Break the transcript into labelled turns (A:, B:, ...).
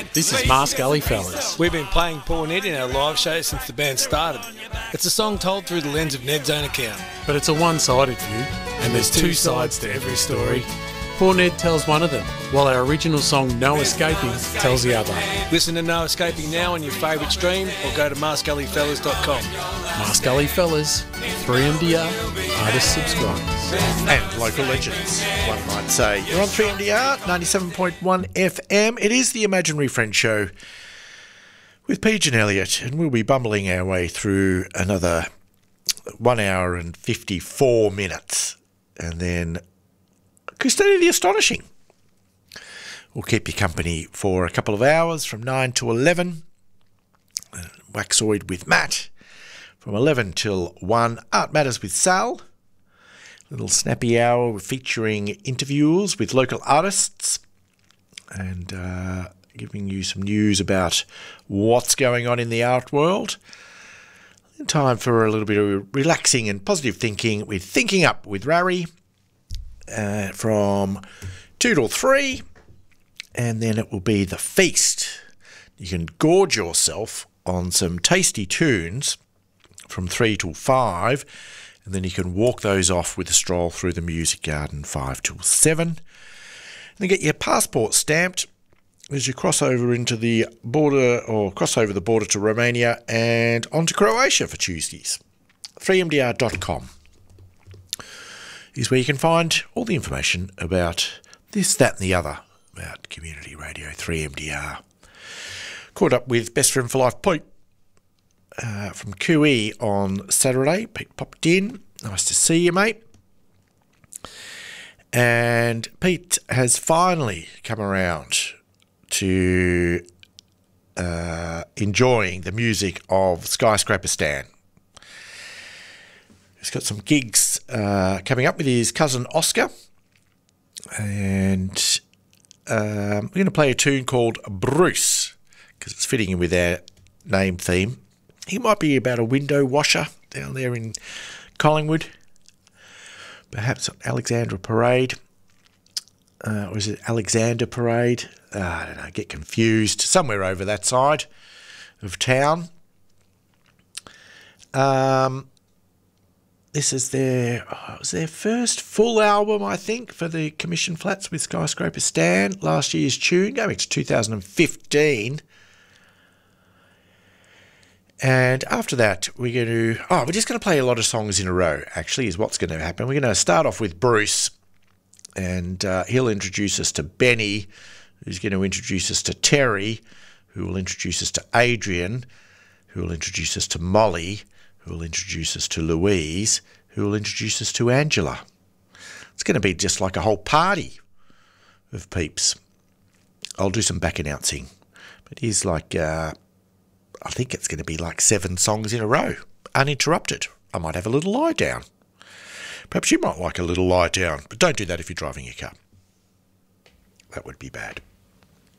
A: This is Mars Gully Fellas.
B: We've been playing Poor Ned in our live show since the band started. It's a song told through the lens of Ned's own account.
A: But it's a one-sided view, and there's two sides to every story. Poor Ned tells one of them, while our original song No Escaping tells the other.
B: Listen to No Escaping now on your favourite stream or go to marsgullyfellas.com.
A: Mars Gully Fellas, 3MDR, artist subscribers.
C: And local legends, one might say. You're on 3MDR, 97.1 FM. It is the Imaginary Friend Show with Pete and Elliot, and we'll be bumbling our way through another 1 hour and 54 minutes. And then Christina the Astonishing will keep you company for a couple of hours from 9 to 11. Waxoid with Matt from 11 till 1. Art Matters with Sal. Little snappy hour featuring interviews with local artists and giving you some news about what's going on in the art world. In time for a little bit of relaxing and positive thinking with Thinking Up with Rari from 2 till 3. And then it will be The Feast. You can gorge yourself on some tasty tunes from 3 till 5. And then you can walk those off with a stroll through the music garden 5 till 7. And then get your passport stamped as you cross over into the border or cross over the border to Romania and on to Croatia for Tuesdays. 3mdr.com is where you can find all the information about this, that and the other about Community Radio 3MDR. Caught up with Best Friend for Life Pete from QE on Saturday. Pete popped in. Nice to see you, mate. And Pete has finally come around to enjoying the music of Skyscraper Stan. He's got some gigs coming up with his cousin Oscar. And we're going to play a tune called Bruce, because it's fitting in with our name theme. He might be about a window washer down there in Collingwood. Perhaps Alexandra Parade. Or is it Alexander Parade? I don't know, I get confused. Somewhere over that side of town. This is their first full album, I think, for the Commission Flats with Skyscraper Stan. Last year's tune, going to 2015. And after that, we're just going to play a lot of songs in a row, actually, is what's going to happen. We're going to start off with Bruce, and he'll introduce us to Benny, who's going to introduce us to Terry, who will introduce us to Adrian, who will introduce us to Molly, who will introduce us to Louise, who will introduce us to Angela. It's going to be just like a whole party of peeps. I'll do some back announcing. But here's like, I think it's going to be like 7 songs in a row, uninterrupted. I might have a little lie down. Perhaps you might like a little lie down, but don't do that if you're driving your car. That would be bad.